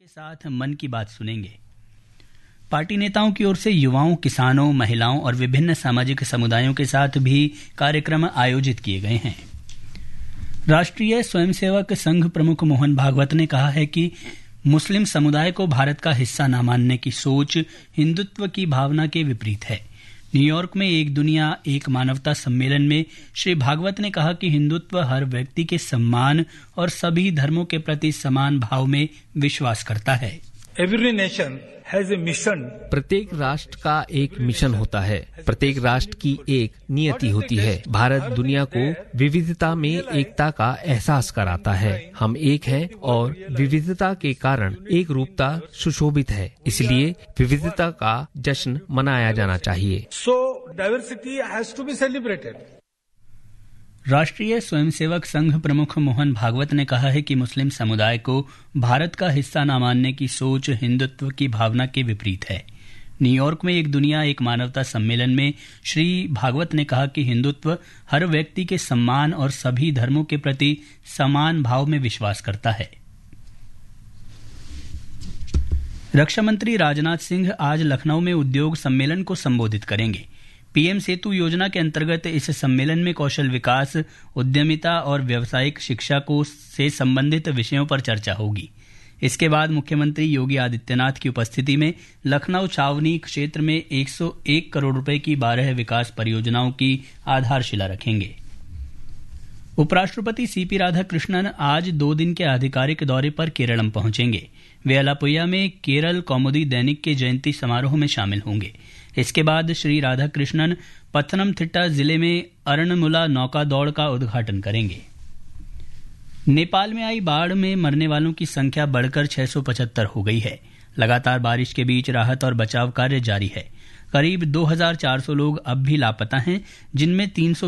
के साथ मन की बात सुनेंगे। पार्टी नेताओं की ओर से युवाओं, किसानों, महिलाओं और विभिन्न सामाजिक समुदायों के साथ भी कार्यक्रम आयोजित किए गए हैं। राष्ट्रीय स्वयंसेवक संघ प्रमुख मोहन भागवत ने कहा है कि मुस्लिम समुदाय को भारत का हिस्सा न मानने की सोच हिंदुत्व की भावना के विपरीत है। न्यूयॉर्क में एक दुनिया एक मानवता सम्मेलन में श्री भागवत ने कहा कि हिंदुत्व हर व्यक्ति के सम्मान और सभी धर्मों के प्रति समान भाव में विश्वास करता है। Every nation has a mission. प्रत्येक राष्ट्र का एक मिशन होता है, प्रत्येक राष्ट्र की एक नियति होती है। भारत दुनिया को विविधता में एकता का एहसास कराता है। हम एक हैं और विविधता के कारण एक रूपता सुशोभित है, इसलिए विविधता का जश्न मनाया जाना चाहिए। सो diversity has to be celebrated. राष्ट्रीय स्वयंसेवक संघ प्रमुख मोहन भागवत ने कहा है कि मुस्लिम समुदाय को भारत का हिस्सा न मानने की सोच हिंदुत्व की भावना के विपरीत है। न्यूयॉर्क में एक दुनिया एक मानवता सम्मेलन में श्री भागवत ने कहा कि हिंदुत्व हर व्यक्ति के सम्मान और सभी धर्मों के प्रति समान भाव में विश्वास करता है। रक्षा मंत्री राजनाथ सिंह आज लखनऊ में उद्योग सम्मेलन को संबोधित करेंगे। पीएम सेतु योजना के अंतर्गत इस सम्मेलन में कौशल विकास, उद्यमिता और व्यावसायिक शिक्षा से संबंधित विषयों पर चर्चा होगी। इसके बाद मुख्यमंत्री योगी आदित्यनाथ की उपस्थिति में लखनऊ छावनी क्षेत्र में 101 करोड़ रुपए की 12 विकास परियोजनाओं की आधारशिला रखेंगे। उपराष्ट्रपति सीपी राधाकृष्णन आज 2 दिन के आधिकारिक दौरे पर केरलम पहुंचेंगे। वे अलापुया में केरल कौमुदी दैनिक के जयंती समारोह में शामिल होंगे। इसके बाद श्री राधाकृष्णन पथनमथिट्टा जिले में अरणमुला नौका दौड़ का उद्घाटन करेंगे। नेपाल में आई बाढ़ में मरने वालों की संख्या बढ़कर 675 हो गई है। लगातार बारिश के बीच राहत और बचाव कार्य जारी है। करीब 2400 लोग अब भी लापता हैं, जिनमें 300